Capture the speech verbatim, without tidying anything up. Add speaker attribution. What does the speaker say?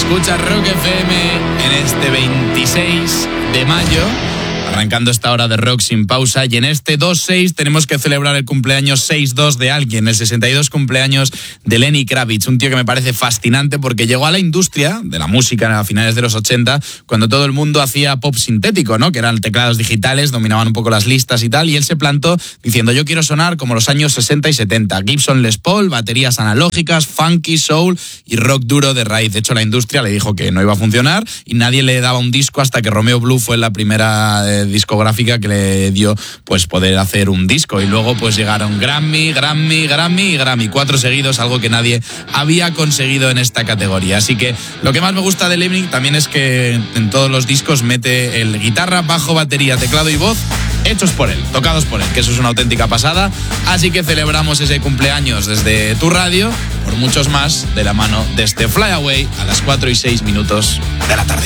Speaker 1: Escucha Rock F M en este veintiséis de mayo, arrancando esta hora de rock sin pausa, y en este dos seis tenemos que celebrar el cumpleaños seis dos de alguien, el sesenta y dos cumpleaños de Lenny Kravitz, un tío que me parece fascinante porque llegó a la industria de la música a finales de los ochenta, cuando todo el mundo hacía pop sintético, ¿no? Que eran teclados digitales, dominaban un poco las listas y tal, y él se plantó diciendo: yo quiero sonar como los años sesenta y setenta, Gibson Les Paul, baterías analógicas, funky, soul y rock duro de raíz. De hecho, la industria le dijo que no iba a funcionar y nadie le daba un disco hasta que Romeo Blue fue la primera eh, discográfica que le dio pues poder hacer un disco, y luego pues llegaron Grammy, Grammy, Grammy y Grammy, cuatro seguidos, algo que nadie había conseguido en esta categoría. Así que lo que más me gusta de Lenny también es que en todos los discos mete el guitarra, bajo, batería, teclado y voz hechos por él, tocados por él, que eso es una auténtica pasada. Así que celebramos ese cumpleaños desde tu radio, por muchos más, de la mano de este Fly Away a las cuatro y seis minutos de la tarde.